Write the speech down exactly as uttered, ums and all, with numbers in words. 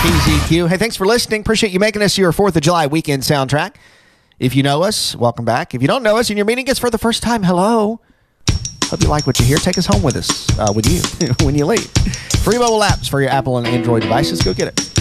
K Z Q. Hey, thanks for listening. Appreciate you making us your fourth of July weekend soundtrack. If you know us, welcome back. If you don't know us and you're meeting us for the first time, hello. Hope you like what you hear. Take us home with us, uh, with you, when you leave. Free mobile apps for your Apple and Android devices. Go get it.